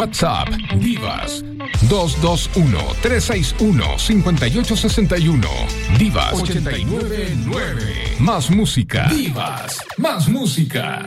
WhatsApp Divas 221-361-5861. Divas 899. Más música. Divas, más música.